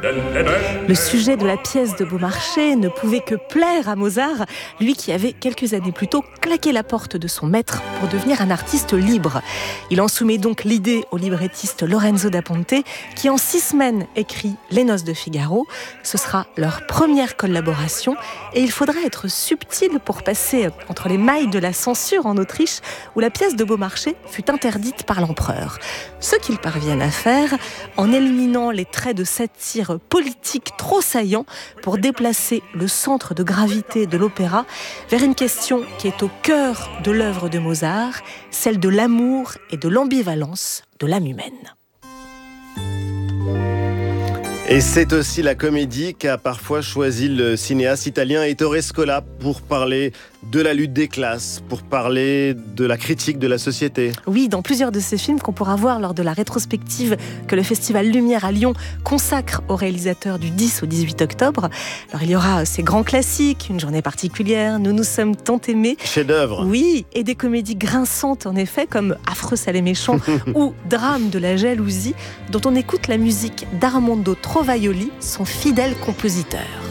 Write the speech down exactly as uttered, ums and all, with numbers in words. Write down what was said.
Le sujet de la pièce de Beaumarchais ne pouvait que plaire à Mozart, lui qui avait quelques années plus tôt claqué la porte de son maître pour devenir un artiste libre. Il en soumet donc l'idée au librettiste Lorenzo da Ponte, qui en six semaines écrit Les Noces de Figaro. Ce sera leur première collaboration et il faudra être subtil pour passer entre les mailles de la censure en Autriche, où la pièce de Beaumarchais fut interdite par l'empereur. Ce qu'ils parviennent à faire en éliminant les traits de satire politique trop saillants pour déplacer le centre de gravité de l'opéra vers une question qui est au cœur de l'œuvre de Mozart, celle de l'amour et de l'ambivalence de l'âme humaine. Et c'est aussi la comédie qu'a parfois choisi le cinéaste italien Ettore Scola pour parler de la lutte des classes, pour parler de la critique de la société. Oui, dans plusieurs de ces films qu'on pourra voir lors de la rétrospective que le Festival Lumière à Lyon consacre aux réalisateurs du dix au dix-huit octobre. Alors il y aura ces grands classiques, Une journée particulière, Nous nous sommes tant aimés. Chef-d'œuvre. Oui, et des comédies grinçantes en effet, comme Affreux, sale et méchant ou Drame de la jalousie, dont on écoute la musique d'Armando Trovaioli, son fidèle compositeur.